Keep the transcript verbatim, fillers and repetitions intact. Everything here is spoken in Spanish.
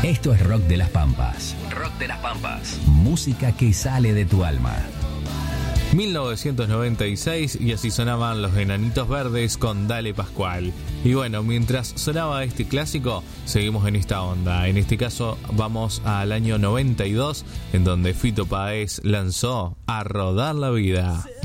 Esto es Rock de las Pampas. Rock de las Pampas. Música que sale de tu alma. mil novecientos noventa y seis, y así sonaban los Enanitos Verdes con Dale Pascual. Y bueno, mientras sonaba este clásico, seguimos en esta onda. En este caso vamos al año noventa y dos, en donde Fito Páez lanzó A Rodar la Vida.